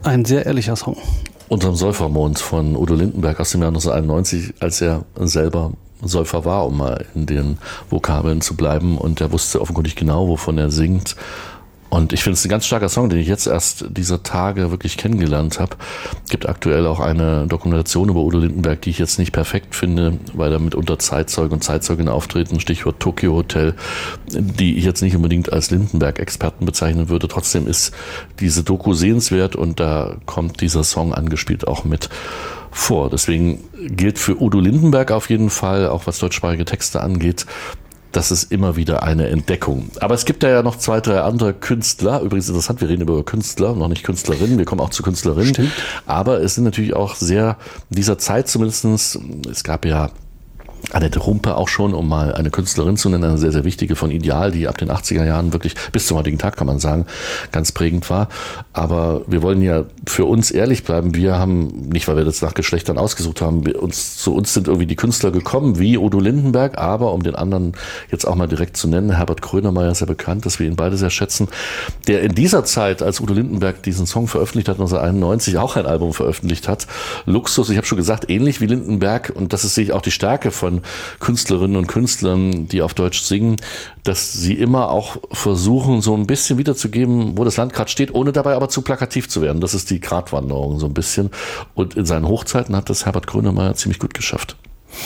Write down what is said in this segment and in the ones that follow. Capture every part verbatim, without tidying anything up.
Ein sehr ehrlicher Song. Unterm Säufermond von Udo Lindenberg aus dem Jahr neunzehnhunderteinundneunzig, als er selber Säufer war, um mal in den Vokabeln zu bleiben. Und er wusste offenkundig genau, wovon er singt. Und ich finde es ein ganz starker Song, den ich jetzt erst dieser Tage wirklich kennengelernt habe. Es gibt aktuell auch eine Dokumentation über Udo Lindenberg, die ich jetzt nicht perfekt finde, weil da mitunter Zeitzeuge und Zeitzeuginnen auftreten, Stichwort Tokyo Hotel, die ich jetzt nicht unbedingt als Lindenberg-Experten bezeichnen würde. Trotzdem ist diese Doku sehenswert und da kommt dieser Song angespielt auch mit vor. Deswegen gilt für Udo Lindenberg auf jeden Fall, auch was deutschsprachige Texte angeht, das ist immer wieder eine Entdeckung. Aber es gibt da ja noch zwei, drei andere Künstler. Übrigens interessant, wir reden über Künstler, noch nicht Künstlerinnen. Wir kommen auch zu Künstlerinnen. Stimmt. Aber es sind natürlich auch sehr, in dieser Zeit zumindestens, es gab ja Annette Humpe auch schon, um mal eine Künstlerin zu nennen, eine sehr, sehr wichtige von Ideal, die ab den achtziger Jahren wirklich bis zum heutigen Tag, kann man sagen, ganz prägend war. Aber wir wollen ja für uns ehrlich bleiben. Wir haben, nicht weil wir das nach Geschlechtern ausgesucht haben, wir uns, zu uns sind irgendwie die Künstler gekommen, wie Udo Lindenberg, aber um den anderen jetzt auch mal direkt zu nennen, Herbert Grönemeyer ist ja bekannt, dass wir ihn beide sehr schätzen, der in dieser Zeit, als Udo Lindenberg diesen Song veröffentlicht hat, neunzehnhunderteinundneunzig auch ein Album veröffentlicht hat, Luxus, ich habe schon gesagt, ähnlich wie Lindenberg, und das ist sicher auch die Stärke von Künstlerinnen und Künstlern, die auf Deutsch singen, dass sie immer auch versuchen, so ein bisschen wiederzugeben, wo das Land gerade steht, ohne dabei aber zu plakativ zu werden. Das ist die Gratwanderung so ein bisschen. Und in seinen Hochzeiten hat das Herbert Grönemeyer ziemlich gut geschafft.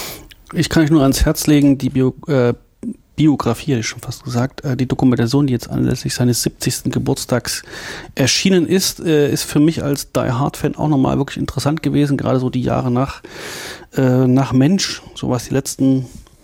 Ich kann euch nur ans Herz legen, die Bio, äh, Biografie, hätte ich schon fast gesagt, äh, die Dokumentation, die jetzt anlässlich seines siebzigsten Geburtstags erschienen ist, äh, ist für mich als Die Hard-Fan auch nochmal wirklich interessant gewesen, gerade so die Jahre nach, äh, nach Mensch, so was die letzten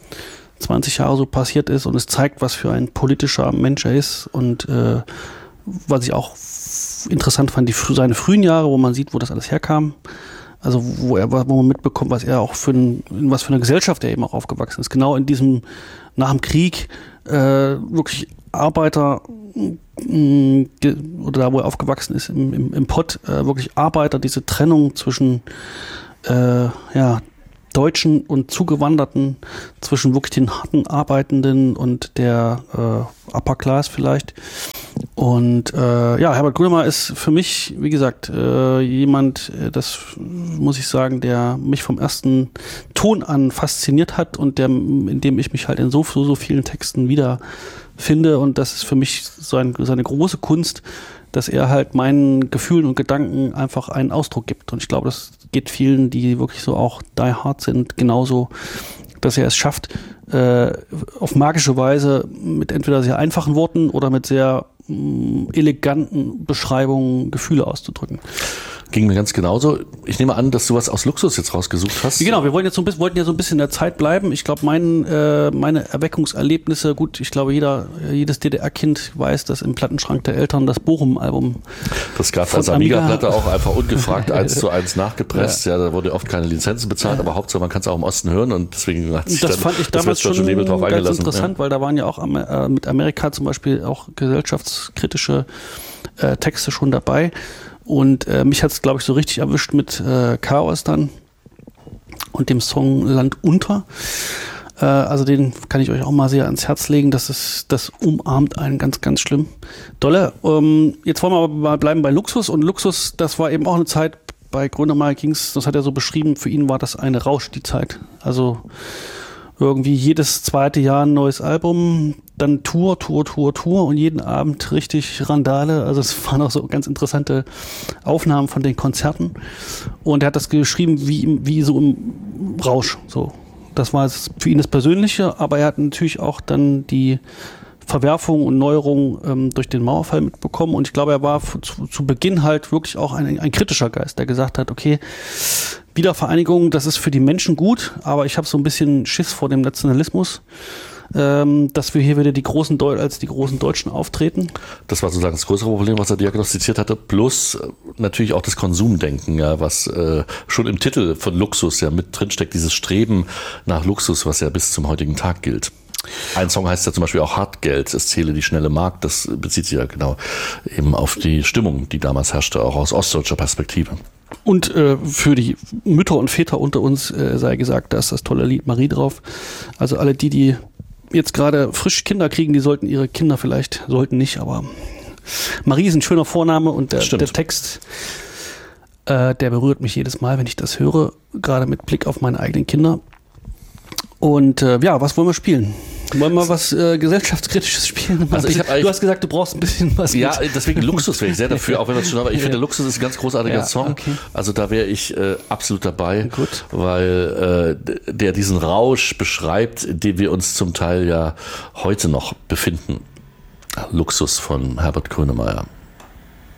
zwanzig Jahre so passiert ist, und es zeigt, was für ein politischer Mensch er ist, und äh, was ich auch interessant fand, die, seine frühen Jahre, wo man sieht, wo das alles herkam. Also wo er, wo man mitbekommt, was er auch für ein, in was für eine Gesellschaft er eben auch aufgewachsen ist. Genau in diesem, nach dem Krieg, äh, wirklich Arbeiter, mh, oder da, wo er aufgewachsen ist, im, im, im Pott, äh, wirklich Arbeiter, diese Trennung zwischen, äh, ja, Deutschen und Zugewanderten, zwischen wirklich den harten Arbeitenden und der äh, Upper Class vielleicht. Und äh, ja, Herbert Grönemeyer ist für mich, wie gesagt, äh, jemand, das muss ich sagen, der mich vom ersten Ton an fasziniert hat und der, in dem ich mich halt in so, so, so vielen Texten wiederfinde. Und das ist für mich so ein, seine große Kunst, dass er halt meinen Gefühlen und Gedanken einfach einen Ausdruck gibt. Und ich glaube, das geht vielen, die wirklich so auch die hard sind, genauso, dass er es schafft, äh, auf magische Weise mit entweder sehr einfachen Worten oder mit sehr mh, eleganten Beschreibungen Gefühle auszudrücken. Ging mir ganz genauso. Ich nehme an, dass du was aus Luxus jetzt rausgesucht hast. Genau, wir wollten jetzt so ein bisschen, wollten ja so ein bisschen in der Zeit bleiben. Ich glaube, mein, äh, meine Erweckungserlebnisse, gut, ich glaube, jeder, jedes D D R-Kind weiß, dass im Plattenschrank der Eltern das Bochum-Album. Das gab als Amiga-Platte auch einfach ungefragt eins zu eins nachgepresst. Ja. ja, da wurde oft keine Lizenzen bezahlt, ja. aber Hauptsache man kann es auch im Osten hören, und deswegen hat sich das dann fand ich das damals schon Label drauf ganz eingelassen. interessant, ja. weil da waren ja auch äh, mit Amerika zum Beispiel auch gesellschaftskritische äh, Texte schon dabei. Und äh, mich hat es, glaube ich, so richtig erwischt mit äh, Chaos dann und dem Song Land unter. Äh, also den kann ich euch auch mal sehr ans Herz legen. Das ist, das umarmt einen ganz, ganz schlimm. Dolle. Ähm, jetzt wollen wir aber mal bleiben bei Luxus. Und Luxus, das war eben auch eine Zeit, bei Grönemeyer ging's, das hat er so beschrieben, für ihn war das eine Rausch, die Zeit. Also irgendwie jedes zweite Jahr ein neues Album, dann Tour, Tour, Tour, Tour und jeden Abend richtig Randale. Also es waren auch so ganz interessante Aufnahmen von den Konzerten. Und er hat das geschrieben wie, wie so im Rausch. So, das war für ihn das Persönliche, aber er hat natürlich auch dann die Verwerfungen und Neuerungen ähm, durch den Mauerfall mitbekommen. Und ich glaube, er war zu, zu Beginn halt wirklich auch ein, ein kritischer Geist, der gesagt hat, okay, Wiedervereinigung, das ist für die Menschen gut, aber ich habe so ein bisschen Schiss vor dem Nationalismus, ähm, dass wir hier wieder die großen Deu- als die großen Deutschen auftreten. Das war sozusagen das größere Problem, was er diagnostiziert hatte, plus äh, natürlich auch das Konsumdenken, ja, was äh, schon im Titel von Luxus ja mit drinsteckt, dieses Streben nach Luxus, was ja bis zum heutigen Tag gilt. Ein Song heißt ja zum Beispiel auch Hartgeld, es zähle die schnelle Mark, das bezieht sich ja genau eben auf die Stimmung, die damals herrschte, auch aus ostdeutscher Perspektive. Und äh, für die Mütter und Väter unter uns äh, sei gesagt, da ist das tolle Lied Marie drauf. Also alle die, die jetzt gerade frisch Kinder kriegen, die sollten ihre Kinder vielleicht, sollten nicht, aber Marie ist ein schöner Vorname und der, der Text Äh, der berührt mich jedes Mal, wenn ich das höre, gerade mit Blick auf meine eigenen Kinder. Und äh, ja, was wollen wir spielen? Wollen wir was äh, gesellschaftskritisches spielen? Also ich du hast gesagt, du brauchst ein bisschen was. Ja, mit. Deswegen Luxus wäre ich sehr dafür, auch wenn das schon, aber ich Ja. finde Luxus ist ein ganz großartiger Ja, Song. okay. Also da wäre ich äh, absolut dabei, Gut. weil äh, der diesen Rausch beschreibt, in dem wir uns zum Teil ja heute noch befinden. Luxus von Herbert Grönemeyer.